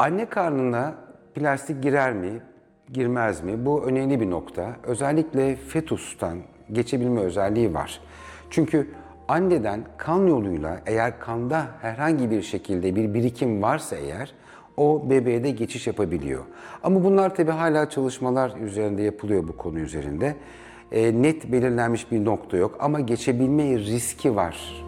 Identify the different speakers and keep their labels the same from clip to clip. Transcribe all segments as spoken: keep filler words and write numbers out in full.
Speaker 1: Anne karnına plastik girer mi, girmez mi? Bu önemli bir nokta. Özellikle fetustan geçebilme özelliği var. Çünkü anneden kan yoluyla eğer kanda herhangi bir şekilde bir birikim varsa eğer o bebeğe de geçiş yapabiliyor. Ama bunlar tabii hala çalışmalar üzerinde yapılıyor bu konu üzerinde. E, net belirlenmiş bir nokta yok ama geçebilme riski var.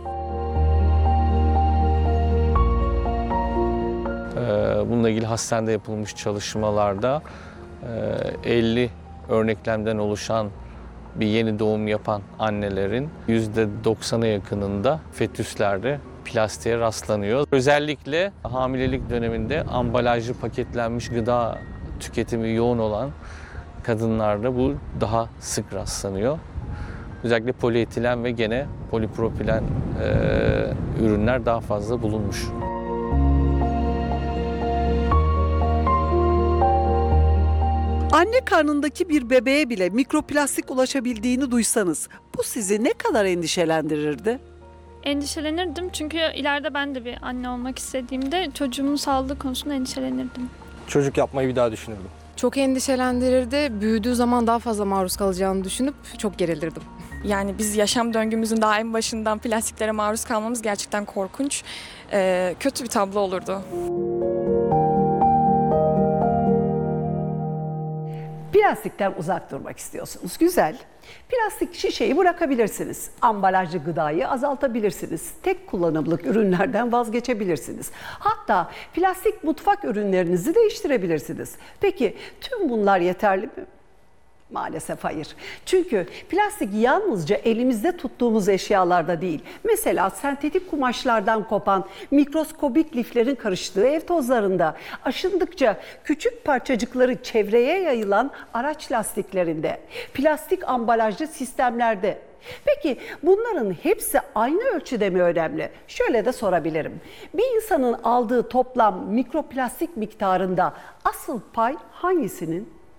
Speaker 2: Bununla ilgili hastanede yapılmış çalışmalarda elli örneklemden oluşan bir yeni doğum yapan annelerin yüzde doksana yakınında fetüslerde plastiğe rastlanıyor. Özellikle hamilelik döneminde ambalajlı paketlenmiş gıda tüketimi yoğun olan kadınlarda bu daha sık rastlanıyor. Özellikle polietilen ve gene polipropilen e, ürünler daha fazla bulunmuş.
Speaker 3: Anne karnındaki bir bebeğe bile mikroplastik ulaşabildiğini duysanız bu sizi ne kadar endişelendirirdi?
Speaker 4: Endişelenirdim çünkü ileride ben de bir anne olmak istediğimde çocuğumun sağlığı konusunda endişelenirdim.
Speaker 5: Çocuk yapmayı bir daha düşünürdüm.
Speaker 6: Çok endişelendirirdi. Büyüdüğü zaman daha fazla maruz kalacağını düşünüp çok gerilirdim.
Speaker 7: Yani biz yaşam döngümüzün daha en başından plastiklere maruz kalmamız gerçekten korkunç. Ee, kötü bir tablo olurdu.
Speaker 8: Plastikten uzak durmak istiyorsunuz. Güzel. Plastik şişeyi bırakabilirsiniz. Ambalajlı gıdayı azaltabilirsiniz. Tek kullanımlık ürünlerden vazgeçebilirsiniz. Hatta plastik mutfak ürünlerinizi değiştirebilirsiniz. Peki tüm bunlar yeterli mi? Maalesef hayır. Çünkü plastik yalnızca elimizde tuttuğumuz eşyalarda değil. Mesela sentetik kumaşlardan kopan mikroskobik liflerin karıştığı ev tozlarında, aşındıkça küçük parçacıkları çevreye yayılan araç lastiklerinde, plastik ambalajlı sistemlerde. Peki bunların hepsi aynı ölçüde mi önemli? Şöyle de sorabilirim. Bir insanın aldığı toplam mikroplastik miktarında asıl pay hangisinin?